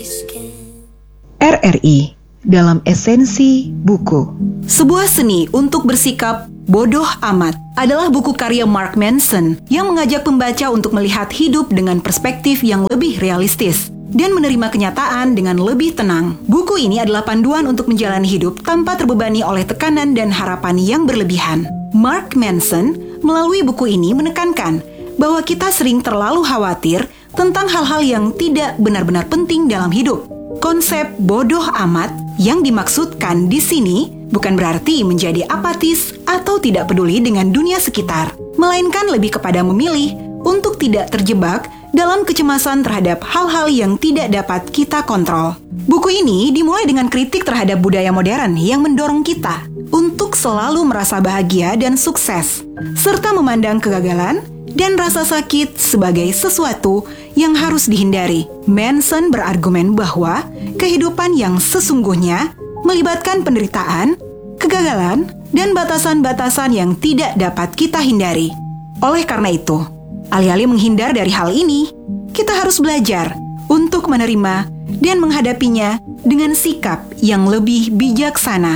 RRI dalam esensi buku. Sebuah seni untuk bersikap bodoh amat adalah buku karya Mark Manson yang mengajak pembaca untuk melihat hidup dengan perspektif yang lebih realistis dan menerima kenyataan dengan lebih tenang. Buku ini adalah panduan untuk menjalani hidup tanpa terbebani oleh tekanan dan harapan yang berlebihan. Mark Manson melalui buku ini menekankan bahwa kita sering terlalu khawatir tentang hal-hal yang tidak benar-benar penting dalam hidup. Konsep bodoh amat yang dimaksudkan di sini bukan berarti menjadi apatis atau tidak peduli dengan dunia sekitar, melainkan lebih kepada memilih untuk tidak terjebak dalam kecemasan terhadap hal-hal yang tidak dapat kita kontrol. Buku ini dimulai dengan kritik terhadap budaya modern yang mendorong kita untuk selalu merasa bahagia dan sukses, serta memandang kegagalan dan rasa sakit sebagai sesuatu yang harus dihindari. Manson berargumen bahwa kehidupan yang sesungguhnya melibatkan penderitaan, kegagalan, dan batasan-batasan yang tidak dapat kita hindari. Oleh karena itu, alih-alih menghindar dari hal ini, kita harus belajar untuk menerima dan menghadapinya dengan sikap yang lebih bijaksana.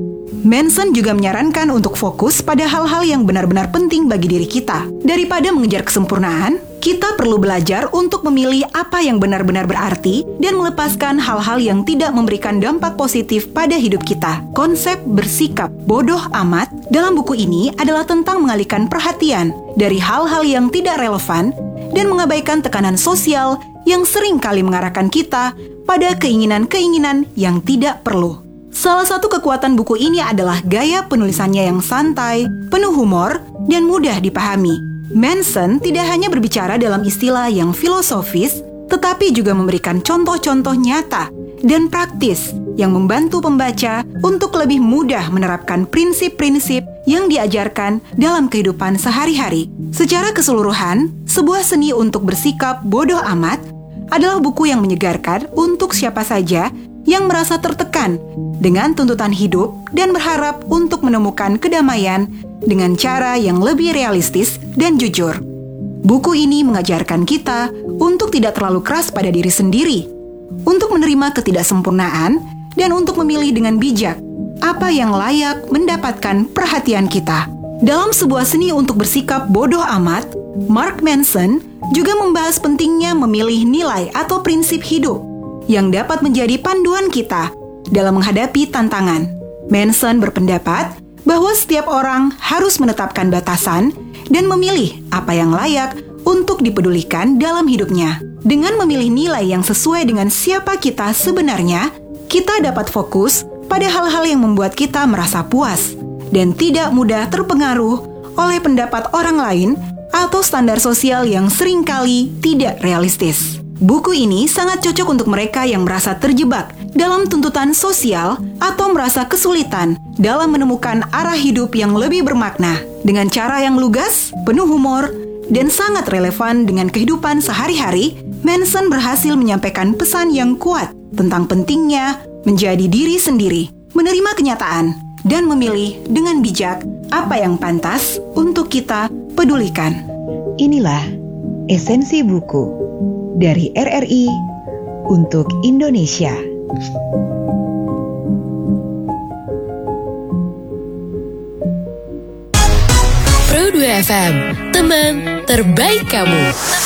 Manson juga menyarankan untuk fokus pada hal-hal yang benar-benar penting bagi diri kita. Daripada mengejar kesempurnaan, kita perlu belajar untuk memilih apa yang benar-benar berarti dan melepaskan hal-hal yang tidak memberikan dampak positif pada hidup kita. Konsep bersikap bodoh amat dalam buku ini adalah tentang mengalihkan perhatian dari hal-hal yang tidak relevan dan mengabaikan tekanan sosial yang sering kali mengarahkan kita pada keinginan-keinginan yang tidak perlu. Salah satu kekuatan buku ini adalah gaya penulisannya yang santai, penuh humor, dan mudah dipahami. Manson tidak hanya berbicara dalam istilah yang filosofis, tetapi juga memberikan contoh-contoh nyata dan praktis yang membantu pembaca untuk lebih mudah menerapkan prinsip-prinsip yang diajarkan dalam kehidupan sehari-hari. Secara keseluruhan, sebuah seni untuk bersikap bodoh amat adalah buku yang menyegarkan untuk siapa saja yang merasa tertekan dengan tuntutan hidup dan berharap untuk menemukan kedamaian dengan cara yang lebih realistis dan jujur. Buku ini mengajarkan kita untuk tidak terlalu keras pada diri sendiri, untuk menerima ketidaksempurnaan, dan untuk memilih dengan bijak apa yang layak mendapatkan perhatian kita. Dalam sebuah seni untuk bersikap bodoh amat, Mark Manson juga membahas pentingnya memilih nilai atau prinsip hidup yang dapat menjadi panduan kita dalam menghadapi tantangan. Manson berpendapat bahwa setiap orang harus menetapkan batasan dan memilih apa yang layak untuk dipedulikan dalam hidupnya. Dengan memilih nilai yang sesuai dengan siapa kita sebenarnya, kita dapat fokus pada hal-hal yang membuat kita merasa puas dan tidak mudah terpengaruh oleh pendapat orang lain atau standar sosial yang seringkali tidak realistis. Buku ini sangat cocok untuk mereka yang merasa terjebak dalam tuntutan sosial atau merasa kesulitan dalam menemukan arah hidup yang lebih bermakna. Dengan cara yang lugas, penuh humor, dan sangat relevan dengan kehidupan sehari-hari, Manson berhasil menyampaikan pesan yang kuat tentang pentingnya menjadi diri sendiri, menerima kenyataan, dan memilih dengan bijak apa yang pantas untuk kita pedulikan. Inilah esensi buku dari RRI untuk Indonesia. Pro 2 FM, teman terbaik kamu.